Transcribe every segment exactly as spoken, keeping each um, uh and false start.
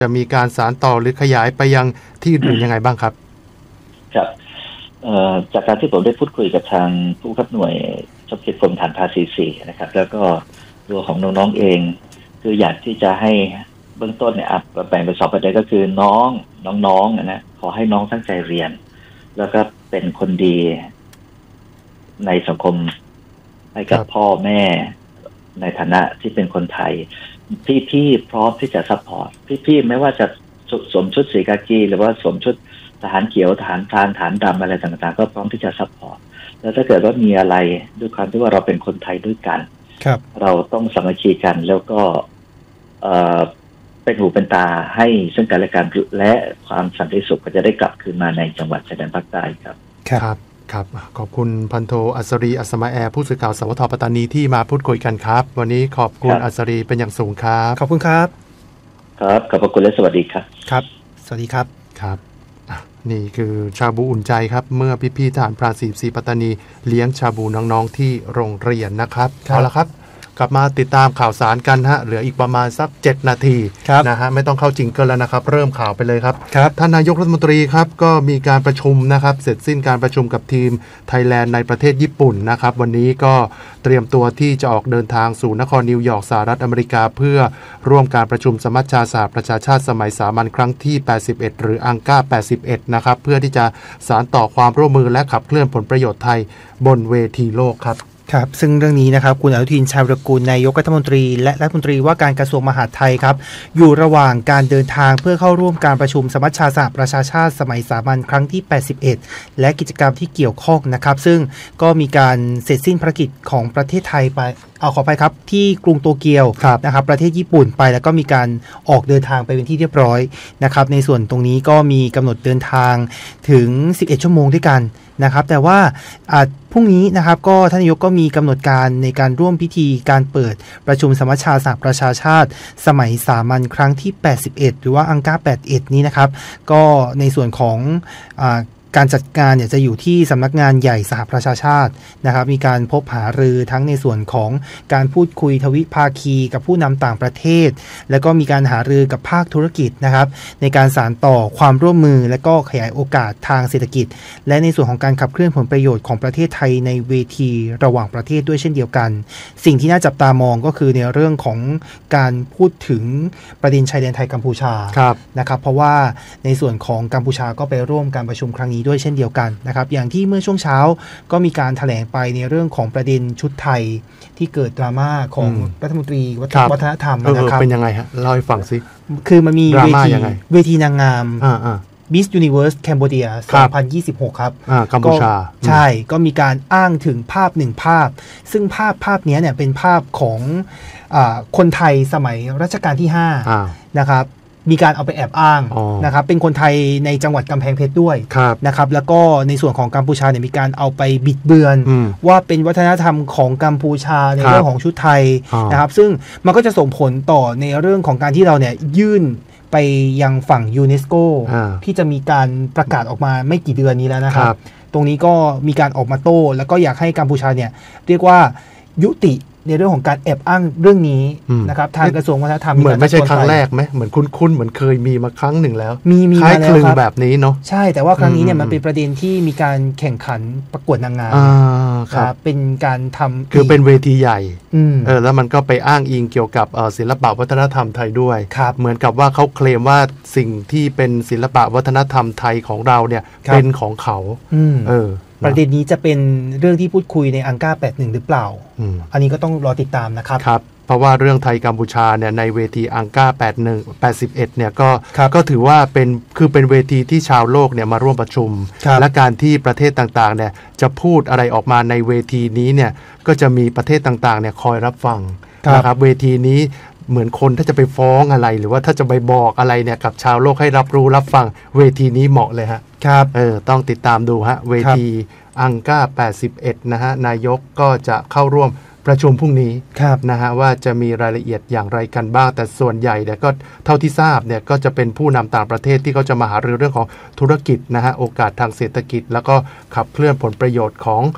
จะมีการสานต่อหรือขยายไปยังที่อื่นยังไงบ้างครับครับจากการที่ผมได้พูดคุยกับทางผู้บังคับหน่วยสำนักกรมฐานภาษีสี่นะครับแล้วก็ตัวของน้องๆเองคืออยากที่จะให้เบื้องต้นเนี่ยแบ่งเป็นสองประเด็นก็คือน้องน้องๆนะขอให้น้องตั้งใจเรียนแล้วก็เป็นคนดีในสังคมให้กับพ่อแม่ในฐานะที่เป็นคนไทยพี่ๆพร้อมที่จะซัพพอร์ตพี่ๆไม่ว่าจะสวมชุดสีกากีหรือว่าสวมชุดทหารเขียวทหารพรานทหารดำอะไรต่างๆก็พร้อมที่จะซัพพอร์ตแล้วถ้าเกิดว่ามีอะไรด้วยความที่ว่าเราเป็นคนไทยด้วยกันเราต้องสามัคคีกันแล้วก็เอ่อเป็นหูเป็นตาให้ซึ่งกันและกันและความสันติสุขก็จะได้กลับคืนมาในจังหวัดชายแดนภาคใต้ครับครับครับขอบคุณพันโทอัศรีอัศมาแอร์ผู้สื่อข่าวสวทปัตตานีที่มาพูดคุยกันครับวันนี้ขอบคุณอัศรีเป็นอย่างสูงครับขอบคุณครับครับขอบคุณและสวัสดีครับครับสวัสดีครับครับนี่คือชาบูอุ่นใจครับเมื่อพี่ๆทหารพรานสี่สิบสี่ปัตตานีเลี้ยงชาบูน้องๆที่โรงเรียนนะครับเอาละครับกลับมาติดตามข่าวสารกันฮะเหลืออีกประมาณสักเจ็ดนาทีนะฮะไม่ต้องเข้าจิงเกิลแล้วนะครับเริ่มข่าวไปเลยครับท่านนายกรัฐมนตรีครับก็มีการประชุมนะครับเสร็จสิ้นการประชุมกับทีมไทยแลนด์ในประเทศญี่ปุ่นนะครับวันนี้ก็เตรียมตัวที่จะออกเดินทางสู่นครนิวยอร์กสหรัฐอเมริกาเพื่อร่วมการประชุมสมัชชาสหประชาชาติสมัยสามัญครั้งที่แปดสิบเอ็ดหรืออังกาแปดสิบเอ็ดนะครับเพื่อที่จะสานต่อความร่วมมือและขับเคลื่อนผลประโยชน์ไทยบนเวทีโลกครับครับซึ่งเรื่องนี้นะครับคุณอนุทินชาญวิรากูลนายกรัฐมนตรีและรัฐมนตรีว่าการกระทรวงมหาดไทยครับอยู่ระหว่างการเดินทางเพื่อเข้าร่วมการประชุมสมัชชาสหประชาชาติสมัยสามัญครั้งที่แปดสิบเอ็ดและกิจกรรมที่เกี่ยวข้องนะครับซึ่งก็มีการเสร็จสิ้นภารกิจของประเทศไทยไปเอาขอไปครับที่กรุงโตเกียวนะครับประเทศญี่ปุ่นไปแล้วก็มีการออกเดินทางไปเป็นที่เรียบร้อยนะครับในส่วนตรงนี้ก็มีกำหนดเดินทางถึงสิบเอ็ดชั่วโมงด้วยกันนะครับแต่ว่าพรุ่งนี้นะครับก็ท่านนายกก็มีกำหนดการในการร่วมพิธีการเปิดประชุมสมัชชาสหประชาชาติสมัยสามัญครั้งที่แปดสิบเอ็ดหรือว่าอังกาแปดสิบเอ็ดนี้นะครับก็ในส่วนของอ่าการจัดการเนี่ยจะอยู่ที่สำนักงานใหญ่สหประชาชาตินะครับมีการพบหารือทั้งในส่วนของการพูดคุยทวิภาคีกับผู้นำต่างประเทศแล้วก็มีการหารือกับภาคธุรกิจนะครับในการสานต่อความร่วมมือและก็ขยายโอกาสทางเศรษฐกิจและในส่วนของการขับเคลื่อนผลประโยชน์ของประเทศไทยในเวทีระหว่างประเทศด้วยเช่นเดียวกันสิ่งที่น่าจับตามองก็คือในเรื่องของการพูดถึงประเด็นชายแดนไทยกัมพูชานะครับเพราะว่าในส่วนของกัมพูชาก็ไปร่วมการประชุมครั้งนี้ด้วยเช่นเดียวกันนะครับอย่างที่เมื่อช่วงเช้าก็มีการแถลงไปในเรื่องของประเด็นชุดไทยที่เกิดดราม่าของรัฐมนตรีวัฒนธรรมนะครับเป็นยังไงฮะเล่าให้ฟังสิคือมันมีเวทีเวทีนางงามMiss Universe Cambodia สองพันยี่สิบหกครับกัมพูชาใช่ก็มีการอ้างถึงภาพหนึ่งภาพซึ่งภาพภาพนี้เนี่ยเป็นภาพของอ่าคนไทยสมัยรัชกาลที่ห้านะครับมีการเอาไปแอบอ้างนะครับเป็นคนไทยในจังหวัดกำแพงเพชรด้วยนะครับแล้วก็ในส่วนของกัมพูชาเนี่ยมีการเอาไปบิดเบือนว่าเป็นวัฒนธรรมของกัมพูชาในเรื่องของชุดไทยนะครับซึ่งมันก็จะส่งผลต่อในเรื่องของการที่เราเนี่ยยื่นไปยังฝั่งยูเนสโกที่จะมีการประกาศออกมาไม่กี่เดือนนี้แล้วนะครับตรงนี้ก็มีการออกมาโต้แล้วก็อยากให้กัมพูชาเนี่ยเรียกว่ายุติในเรื่องของการแอบอ้างเรื่องนี้นะครับทางกระทรวงวัฒนธรรมเหมือนไม่ใช่ครั้งแรกไหมเหมือนคุ้นๆเหมือนเคยมีมาครั้งหนึ่งแล้วมีมีคล้ายคลึงแบบนี้เนาะใช่แต่ว่าครั้งนี้เนี่ยมันเป็นประเด็นที่มีการแข่งขันประกวดนางงามครับเป็นการทำคือเป็นเวทีใหญ่เออแล้วมันก็ไปอ้างอิงเกี่ยวกับศิลปะวัฒนธรรมไทยด้วยเหมือนกับว่าเขาเคลมว่าสิ่งที่เป็นศิลปะวัฒนธรรมไทยของเราเนี่ยเป็นของเขาเออประเด็นนี้จะเป็นเรื่องที่พูดคุยในอังกาแปดสิบเอ็ดหรือเปล่า อ, อันนี้ก็ต้องรอติดตามนะครับครับเพราะว่าเรื่องไทยกัมพูชาเนี่ยในเวทีอังกาแปดสิบเอ็ด แปดสิบเอ็ดเนี่ยก็ก็ถือว่าเป็นคือเป็นเวทีที่ชาวโลกเนี่ยมาร่วมประชุมและการที่ประเทศต่างๆเนี่ยจะพูดอะไรออกมาในเวทีนี้เนี่ยก็จะมีประเทศต่างๆเนี่ยคอยรับฟังนะครับเวทีนี้เหมือนคนถ้าจะไปฟ้องอะไรหรือว่าถ้าจะไปบอกอะไรเนี่ยกับชาวโลกให้รับรู้รับฟังเวทีนี้เหมาะเลยฮะครับเออต้องติดตามดูฮะเวทีอังกาแปดสิบเอ็ดนะฮะนายกก็จะเข้าร่วมประชุมพรุ่งนี้นะฮะว่าจะมีรายละเอียดอย่างไรกันบ้างแต่ส่วนใหญ่เนี่ยก็เท่าที่ทราบเนี่ยก็จะเป็นผู้นำต่างประเทศที่เขาจะมาหารือเรื่องของธุรกิจนะฮะโอกาสทางเศรษฐกิจแล้วก็ขับเคลื่อนผลประโยชน์ของ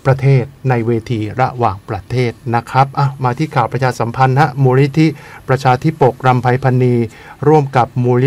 ประเทศในเวทีระหว่างประเทศนะครับอ่ะมาที่ข่าวประชาสัมพันธ์ฮะมูลนิธิประชาธิปกรำไพพรรณีร่วมกับมูล